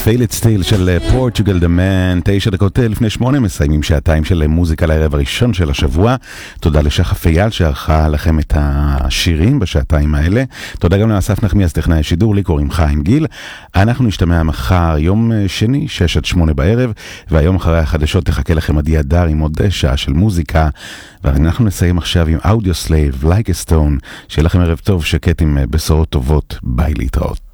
Fail It Still של פורטוגל דה מן, 9 דקות לפני 8, מסיימים שעתיים של מוזיקה לערב הראשון של השבוע. תודה לשחף אייל שערכה לכם את השירים בשעתיים האלה. תודה גם לאסף נחמיאס טכנאי השידור, לי קוראים חיים גיל. אנחנו נשתמע מחר יום שני 6 עד 8 בערב, והיום אחרי החדשות תחכה לכם עדי הדר עם עוד שעה של מוזיקה. ואנחנו נסיים עכשיו עם אודיו סלייב, Like a Stone. שיהיה לכם ערב טוב, שקט עם בשורות טובות. ביי, להתראות.